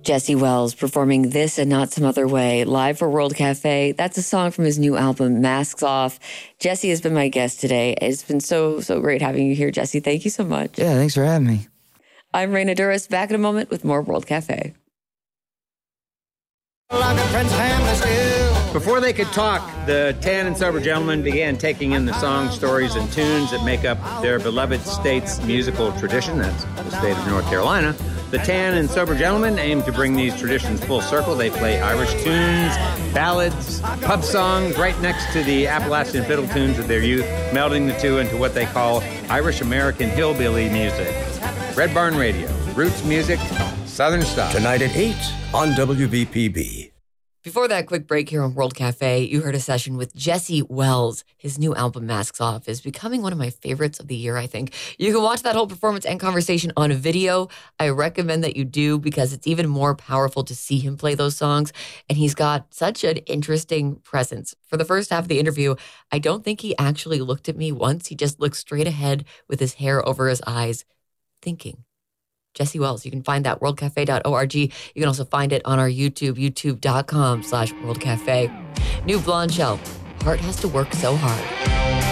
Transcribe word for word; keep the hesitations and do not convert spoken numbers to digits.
Jesse Wells performing This and Not Some Other Way live for World Cafe. That's a song from his new album, Masks Off. Jesse has been my guest today. It's been so, so great having you here, Jesse. Thank you so much. Yeah, thanks for having me. I'm Raina Duras, back in a moment with more World Cafe. Before they could talk, the Tan and Sober Gentlemen began taking in the songs, stories, and tunes that make up their beloved state's musical tradition. That's the state of North Carolina. The Tan and Sober Gentlemen aim to bring these traditions full circle. They play Irish tunes, ballads, pub songs right next to the Appalachian fiddle tunes of their youth, melding the two into what they call Irish American hillbilly music. Red Barn Radio, roots music, Southern style. Tonight at eight on W B P B. Before that quick break here on World Cafe, you heard a session with Jesse Wells. His new album, Masks Off, is becoming one of my favorites of the year, I think. You can watch that whole performance and conversation on video. I recommend that you do because it's even more powerful to see him play those songs. And he's got such an interesting presence. For the first half of the interview, I don't think he actually looked at me once. He just looked straight ahead with his hair over his eyes, thinking. Jesse Wells. You can find that world cafe dot org. You can also find it on our YouTube, youtube.com slash worldcafe. New Blonde Shell. Heart has to work so hard.